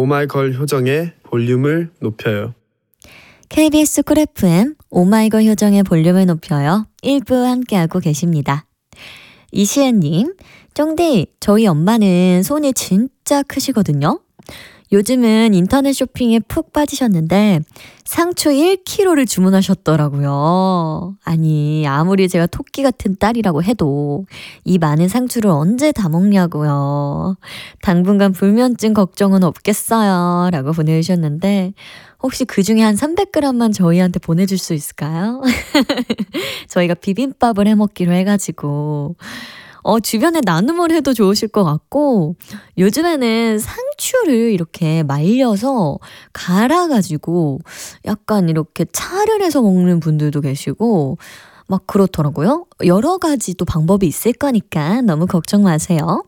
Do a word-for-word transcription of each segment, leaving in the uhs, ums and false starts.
오마이걸 효정의 볼륨을 높여요. 케이비에스 쿨 에프엠 오마이걸 효정의 볼륨을 높여요. 일 부 함께하고 계십니다. 이시은님, 쫑디, 저희 엄마는 손이 진짜 크시거든요. 요즘은 인터넷 쇼핑에 푹 빠지셨는데 상추 일 킬로그램를 주문하셨더라고요. 아니, 아무리 제가 토끼 같은 딸이라고 해도 이 많은 상추를 언제 다 먹냐고요. 당분간 불면증 걱정은 없겠어요. 라고 보내주셨는데 혹시 그중에 한 삼백 그램만 저희한테 보내줄 수 있을까요? 저희가 비빔밥을 해먹기로 해가지고 어, 주변에 나눔을 해도 좋으실 것 같고 요즘에는 상추를 이렇게 말려서 갈아가지고 약간 이렇게 차를 해서 먹는 분들도 계시고 막 그렇더라고요. 여러 가지 또 방법이 있을 거니까 너무 걱정 마세요.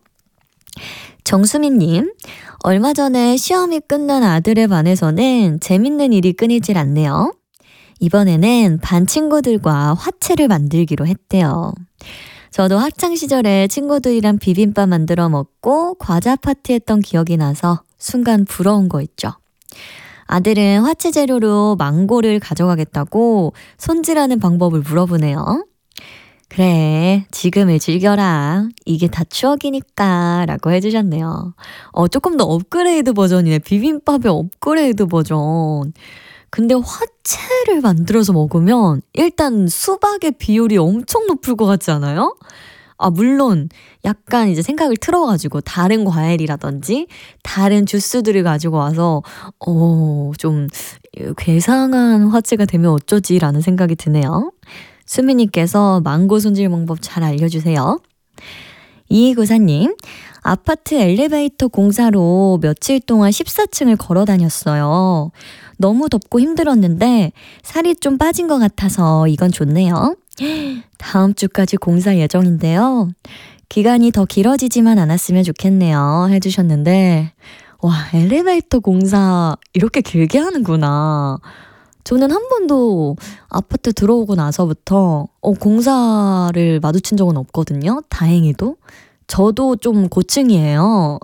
정수민님, 얼마 전에 시험이 끝난 아들의 반에서는 재밌는 일이 끊이질 않네요. 이번에는 반 친구들과 화채를 만들기로 했대요. 저도 학창시절에 친구들이랑 비빔밥 만들어 먹고 과자 파티했던 기억이 나서 순간 부러운 거 있죠. 아들은 화채 재료로 망고를 가져가겠다고 손질하는 방법을 물어보네요. 그래, 지금을 즐겨라. 이게 다 추억이니까 라고 해주셨네요. 어, 조금 더 업그레이드 버전이네. 비빔밥의 업그레이드 버전. 근데 화채를 만들어서 먹으면 일단 수박의 비율이 엄청 높을 것 같지 않아요? 아, 물론 약간 이제 생각을 틀어가지고 다른 과일이라든지 다른 주스들을 가지고 와서 어, 좀 괴상한 화채가 되면 어쩌지라는 생각이 드네요. 수미님께서 망고 손질 방법 잘 알려주세요. 이이구사님, 아파트 엘리베이터 공사로 며칠 동안 십사 층을 걸어 다녔어요. 너무 덥고 힘들었는데 살이 좀 빠진 것 같아서 이건 좋네요. 다음 주까지 공사 예정인데요. 기간이 더 길어지지만 않았으면 좋겠네요. 해주셨는데 와, 엘리베이터 공사 이렇게 길게 하는구나. 저는 한 번도 아파트 들어오고 나서부터 어, 공사를 마주친 적은 없거든요. 다행히도. 저도 좀 고층이에요.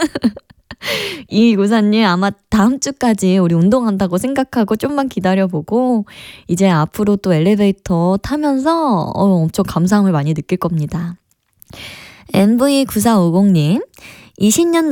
이구사님 아마 다음 주까지 우리 운동한다고 생각하고 좀만 기다려보고 이제 앞으로 또 엘리베이터 타면서 어, 엄청 감사함을 많이 느낄 겁니다. 엠브이 구사오공님, 이십 년